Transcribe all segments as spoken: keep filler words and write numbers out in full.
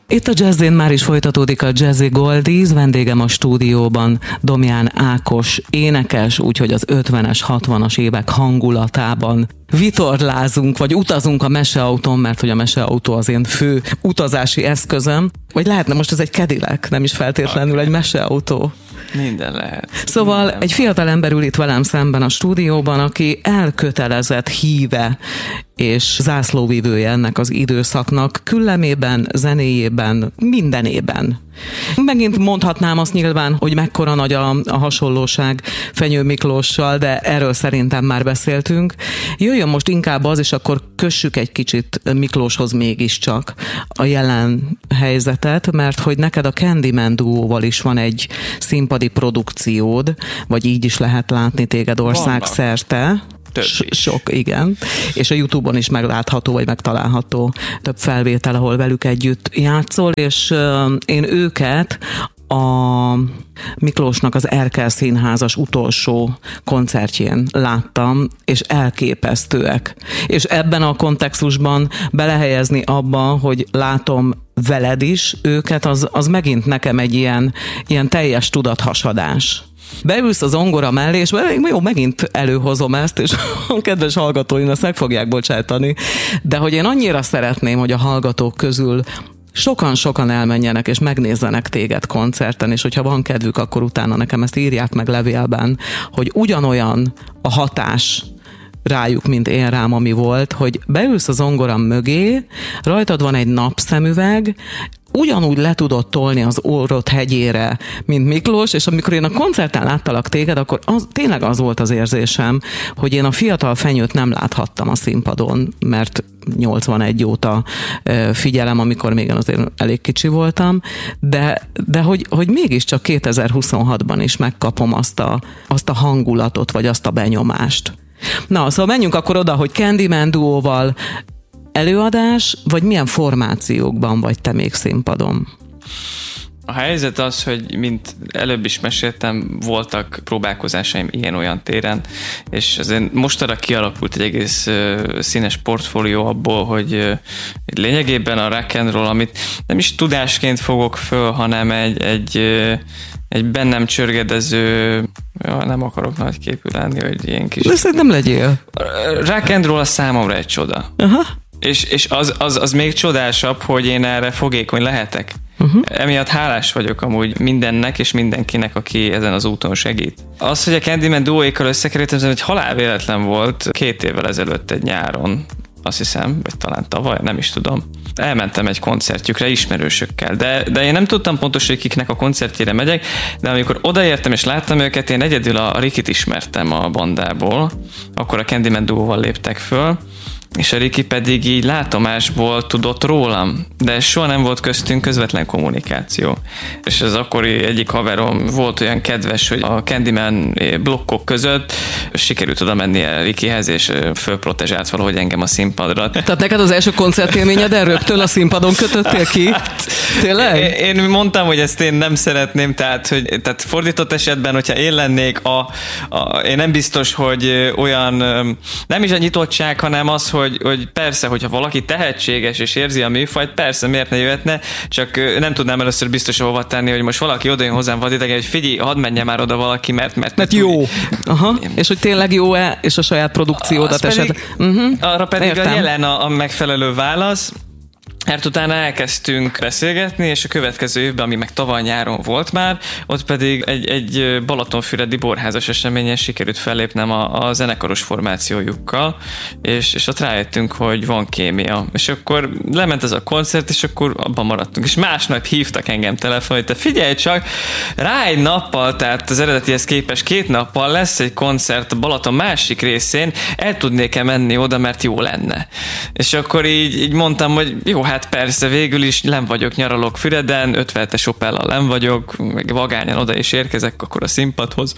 Itt a Jazzin már is folytatódik a Jazzy Goldies, vendégem a stúdióban Domján Ákos énekes, úgyhogy az ötvenes, hatvanas évek hangulatában vitorlázunk, vagy utazunk a meseautón, mert hogy a meseautó az én fő utazási eszközöm. Vagy lehetne most ez egy Cadillac, nem is feltétlenül egy meseautó. Minden lehet. Szóval Minden egy fiatal ember ül itt velem szemben a stúdióban, aki elkötelezett híve és zászlóvivője ennek az időszaknak, küllemében, zenéjében, mindenében. Megint mondhatnám azt nyilván, hogy mekkora nagy a, a hasonlóság Fenyő Miklóssal, de erről szerintem már beszéltünk. Jöjjön most inkább az, és akkor kössük egy kicsit Miklóshoz mégiscsak a jelen helyzetet, mert hogy neked a Candyman duóval is van egy színpadi produkciód, vagy így is lehet látni téged országszerte. Sok, igen. És a YouTube-on is meglátható, vagy megtalálható több felvétel, ahol velük együtt játszol, és uh, én őket a Miklósnak az Erkel Színházas utolsó koncertjén láttam, és elképesztőek. És ebben a kontextusban belehelyezni abba, hogy látom veled is őket, az, az megint nekem egy ilyen, ilyen teljes tudathasadás. Beülsz az zongora mellé, és jó, megint előhozom ezt, és a kedves hallgatóim ezt meg fogják bocsátani, de hogy én annyira szeretném, hogy a hallgatók közül sokan-sokan elmenjenek, és megnézzenek téged koncerten, és hogyha van kedvük, akkor utána nekem ezt írják meg levélben, hogy ugyanolyan a hatás rájuk, mint én rám, ami volt, hogy beülsz a zongoram mögé, rajtad van egy napszemüveg, ugyanúgy le tudod tolni az orrod hegyére, mint Miklós, és amikor én a koncerten láttalak téged, akkor az, tényleg az volt az érzésem, hogy én a fiatal Fenyőt nem láthattam a színpadon, mert nyolcvanegy óta figyelem, amikor még azért elég kicsi voltam, de, de hogy, hogy mégiscsak kétezer-huszonhatban is megkapom azt a, azt a hangulatot, vagy azt a benyomást. Na, szóval menjünk akkor oda, hogy Candyman duóval előadás, vagy milyen formációkban vagy te még színpadon? A helyzet az, hogy mint előbb is meséltem, voltak próbálkozásaim ilyen-olyan téren, és azért mostanra kialakult egy egész uh, színes portfólió abból, hogy uh, lényegében a rock and roll, amit nem is tudásként fogok föl, hanem egy, egy, uh, egy bennem csörgedező, ja, nem akarok nagy képű lenni, hogy ilyen kis... De szerintem legyél. Rock and roll a számomra egy csoda. Aha. És, és az, az, az még csodásabb, hogy én erre fogékony lehetek. Uh-huh. Emiatt hálás vagyok amúgy mindennek és mindenkinek, aki ezen az úton segít. Az, hogy a Candyman duóékkal összekerültem, ez egy halálvéletlen volt két évvel ezelőtt egy nyáron, azt hiszem, vagy talán tavaly, nem is tudom. Elmentem egy koncertjükre ismerősökkel, de, de én nem tudtam pontosan, hogy kiknek a koncertjére megyek, de amikor odaértem és láttam őket, én egyedül a Rikit ismertem a bandából, akkor a Candyman duóval léptek föl, és a Riki pedig így látomásból tudott rólam, de soha nem volt köztünk közvetlen kommunikáció. És az akkori egyik haverom volt olyan kedves, hogy a Candyman blokkok között sikerült oda menni a Rikihez, és fölprotezsált valahogy engem a színpadra. Tehát neked az első koncertélményed rögtön a színpadon kötöttél ki? Tényleg? Én mondtam, hogy ezt én nem szeretném, tehát, hogy, tehát fordított esetben, hogyha én lennék a, a én nem biztos, hogy olyan nem is a nyitottság, hanem az, hogy, hogy persze, hogyha valaki tehetséges és érzi a műfajt, persze, miért ne jöhetne, csak nem tudnám először biztos hova tenni, hogy most valaki odajön hozzám vadidegen, hogy figyelj, hadd menjen már oda valaki, mert... Mert, mert jó. Aha. És hogy tényleg jó-e, és a saját produkciódat esetleg... Uh-huh. Arra pedig Értem. a jelen a, a megfelelő válasz, mert utána elkezdtünk beszélgetni, és a következő évben, ami meg tavaly nyáron volt már, ott pedig egy, egy balatonfüredi borházas eseményen sikerült fellépnem a, a zenekaros formációjukkal, és, és ott rájöttünk, hogy van kémia. És akkor lement ez a koncert, és akkor abban maradtunk. És másnap hívtak engem telefonon, hogy te figyelj csak, rá egy nappal, tehát az eredetihez képest két nappal lesz egy koncert a Balaton másik részén, el tudnék-e menni oda, mert jó lenne. És akkor így, így mondtam, hogy jó, hát persze, végül is len vagyok, nyaralok Füreden, ötvenetes Opellal len vagyok, meg vagányan oda is érkezek akkor a színpadhoz.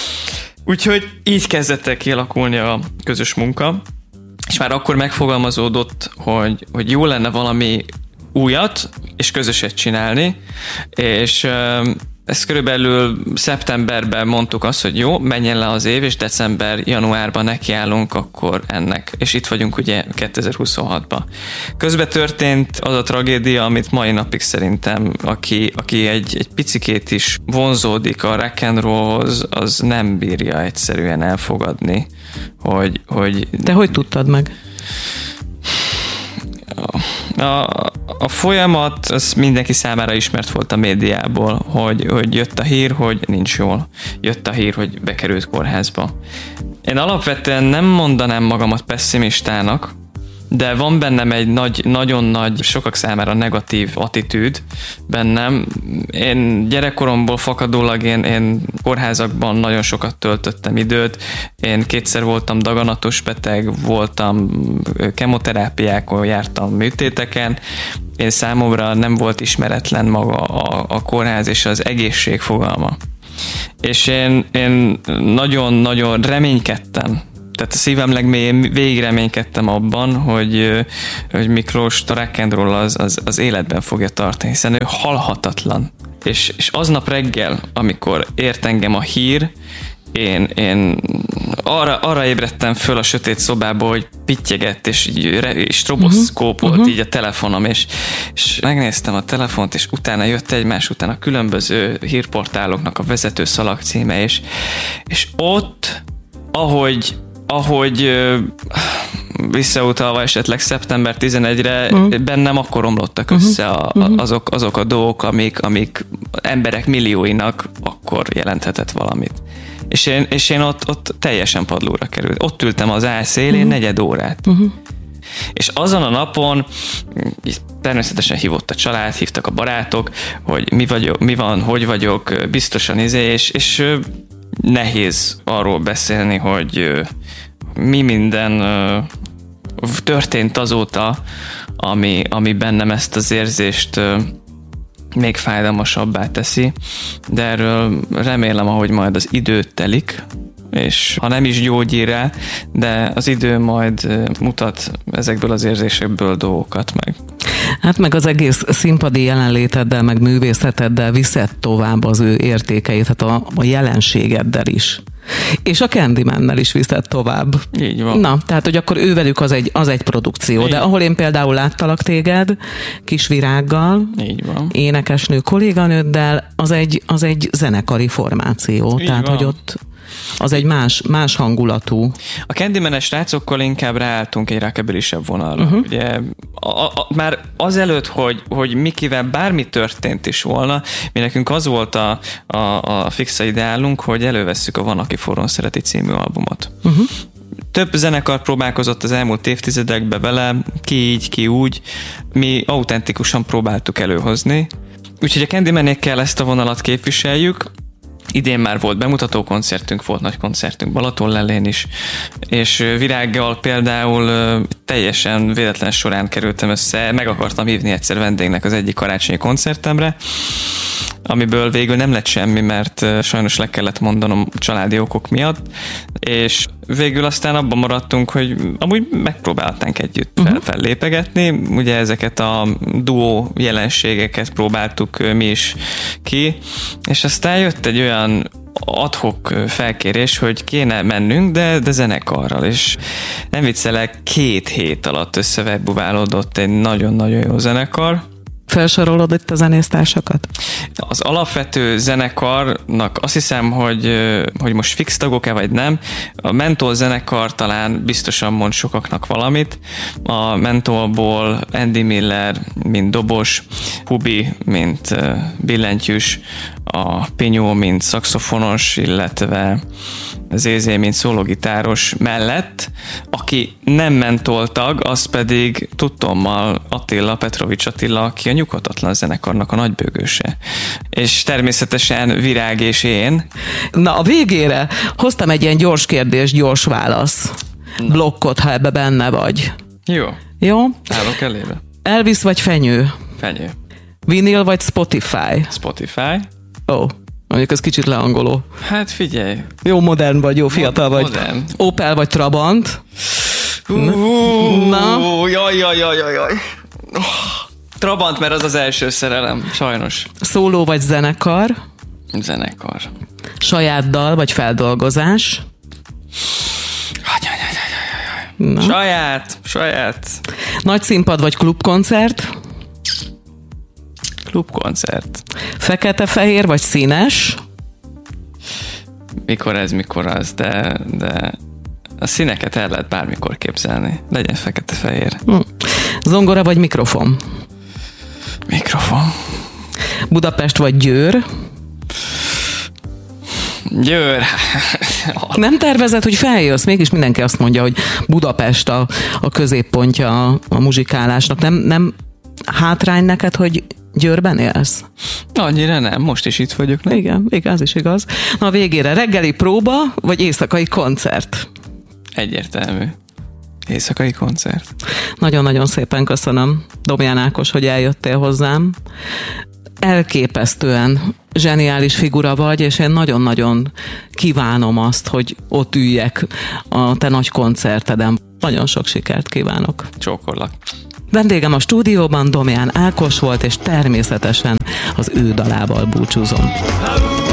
Úgyhogy így kezdett el kialakulni a közös munka, és már akkor megfogalmazódott, hogy, hogy jó lenne valami újat és közöset csinálni, és ezt körülbelül szeptemberben mondtuk azt, hogy jó, menjen le az év, és december, januárban nekiállunk akkor ennek. És itt vagyunk ugye kétezer-huszonhatban. Közben történt az a tragédia, amit mai napig szerintem, aki, aki egy, egy picikét is vonzódik a rock and rollhoz, az nem bírja egyszerűen elfogadni, hogy... hogy Te hogy tudtad meg? A, a folyamat, az mindenki számára ismert volt a médiából, hogy, hogy jött a hír, hogy nincs jól. Jött a hír, hogy bekerült kórházba. Én alapvetően nem mondanám magamat pessimistának, de van bennem egy nagy, nagyon nagy, sokak számára negatív attitűd bennem. Én gyerekkoromból fakadólag én, én kórházakban nagyon sokat töltöttem időt. Én kétszer voltam daganatos beteg, voltam kemoterápiákon, jártam műtéteken. Én számomra nem volt ismeretlen maga a, a kórház és az egészség fogalma. És én, én nagyon-nagyon reménykedtem, tehát a szívem legmélyén végig reménykedtem abban, hogy, hogy Miklós a rock and roll az, az, az életben fogja tartani, hiszen ő halhatatlan. És, és aznap reggel, amikor ért engem a hír, én, én arra, arra ébredtem föl a sötét szobába, hogy pittyegett, és, és stroboszkópolt uh-huh. így a telefonom, és, és megnéztem a telefont, és utána jött egymás után a különböző hírportáloknak a vezető szalagcíme, és, és ott, ahogy ahogy visszautalva esetleg szeptember tizenegyedikére uh-huh. bennem akkor omlottak össze a, a, azok, azok a dolgok, amik, amik emberek millióinak akkor jelenthetett valamit. És én, és én ott, ott teljesen padlóra került. Ott ültem az ágy szélén uh-huh. negyed órát. Uh-huh. És azon a napon természetesen hívott a család, hívtak a barátok, hogy mi, vagyok, mi van, hogy vagyok, biztosan izé, és, és nehéz arról beszélni, hogy mi minden történt azóta, ami, ami bennem ezt az érzést még fájdalmasabbá teszi, de erről remélem, ahogy majd az idő telik, és ha nem is gyógyír rá, de az idő majd mutat ezekből az érzésekből dolgokat meg. Hát meg az egész színpadi jelenléteddel, meg művészeteddel viszed tovább az ő értékeit, hát a, a jelenségeddel is. És a Candymannel is viszed tovább. Így van. Na, tehát, hogy akkor ővelük az egy, az egy produkció. Így. De ahol én például láttalak téged, Kis Virággal, így van. Énekesnő kolléganőddel, az egy, az egy zenekari formáció. Így tehát, van. Hogy ott az egy más, más hangulatú. A Candyman-es srácokkal inkább ráálltunk egy rockabilly-sebb vonalra. Uh-huh. Ugye, a, a, már azelőtt, hogy, hogy Mikivel bármi történt is volna, mi nekünk az volt a, a, a fixa ideálunk, hogy elővesszük a Van, aki forrón szereti című albumot. Uh-huh. Több zenekar próbálkozott az elmúlt évtizedekbe vele, ki így, ki úgy. Mi autentikusan próbáltuk előhozni. Úgyhogy a Candymanékkel ezt a vonalat képviseljük. Idén már volt bemutató koncertünk, volt nagy koncertünk Balatonlellén is, és Virággal például teljesen véletlen során kerültem össze, meg akartam hívni egyszer vendégnek az egyik karácsonyi koncertemre, amiből végül nem lett semmi, mert sajnos le kellett mondanom családi okok miatt, és végül aztán abban maradtunk, hogy amúgy megpróbáltánk együtt fel, fellépegetni, ugye ezeket a duó jelenségeket próbáltuk mi is ki, és aztán jött egy olyan ad-hoc felkérés, hogy kéne mennünk, de, de zenekarral, és nem viccelek, két hét alatt összeverbuválódott egy nagyon-nagyon jó zenekar. Felsorolod itt a zenésztársakat? Az alapvető zenekarnak azt hiszem, hogy, hogy most fix tagok-e vagy nem. A Mentol zenekar talán biztosan mond sokaknak valamit. A Mentolból Andy Miller, mint dobos, Hubi, mint billentyűs, a Pinyó, mint szaxofonos, illetve Zézé, mint szólógitáros mellett, aki nem mentoltag, az pedig tudtommal Attila, Petrovics Attila, aki a Nyughatatlan zenekarnak a nagybőgőse. És természetesen Virág és én. Na, a végére hoztam egy ilyen gyors kérdés, gyors válasz. Na. Blokkot, ha ebbe benne vagy. Jó. Jó? Állok elébe. Elvis vagy fenyő? Fenyő. Vinyl vagy Spotify? Spotify. Ó. Oh. Mondjuk ez kicsit leangoló. Hát figyelj. Jó modern vagy, jó fiatal vagy. Modern. Opel vagy Trabant? Uh, Na? Jaj, jaj, jaj, jaj. Trabant, mert az az első szerelem, sajnos. Szóló vagy zenekar? Zenekar. Saját dal vagy feldolgozás? Na. Saját, saját. Nagy színpad vagy klubkoncert? Klubkoncert. Fekete-fehér vagy színes? Mikor ez, mikor az, de, de a színeket el lehet bármikor képzelni. Legyen fekete-fehér. Hm. Zongora vagy mikrofon? Mikrofon. Budapest vagy Győr? Győr. Nem tervezed, hogy feljössz? Mégis mindenki azt mondja, hogy Budapest a, a középpontja a, a muzsikálásnak. Nem, nem hátrány neked, hogy Győrben élsz? Annyira nem, most is itt vagyok. Nem? Igen, igen, az is igaz. Na a végére reggeli próba, vagy éjszakai koncert? Egyértelmű. Éjszakai koncert. Nagyon-nagyon szépen köszönöm, Domján Ákos, hogy eljöttél hozzám. Elképesztően zseniális figura vagy, és én nagyon-nagyon kívánom azt, hogy ott üljek a te nagy koncerteden. Nagyon sok sikert kívánok. Csókollak. Vendégem a stúdióban Domján Ákos volt, és természetesen az ő dalával búcsúzom.